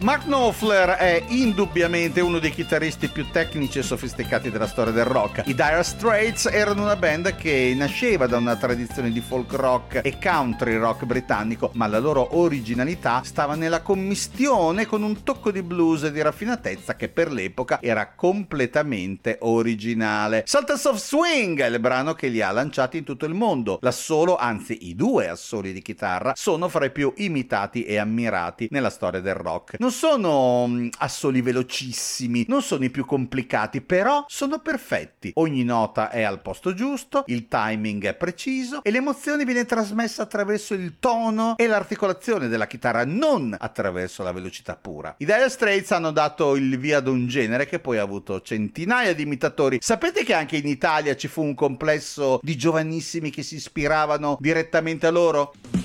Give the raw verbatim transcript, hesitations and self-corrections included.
Mark Knopfler è indubbiamente uno dei chitarristi più tecnici e sofisticati della storia del rock. I Dire Straits erano una band che nasceva da una tradizione di folk rock e country rock britannico, ma la loro originalità stava nella commistione con un tocco di blues e di raffinatezza che per l'epoca era completamente originale. Sultans of Swing è il brano che li ha lanciati in tutto il mondo. L'assolo, anzi i due assoli di chitarra, sono fra i più imitati e ammirati nella storia del rock. Non sono mh, assoli velocissimi, non sono i più complicati, però sono perfetti. Ogni nota è al posto giusto, il timing è preciso e l'emozione viene trasmessa attraverso il tono e l'articolazione della chitarra, non attraverso la velocità pura. I Dire Straits hanno dato il via ad un genere che poi ha avuto centinaia di imitatori. Sapete che anche in Italia ci fu un complesso di giovanissimi che si ispiravano direttamente a loro?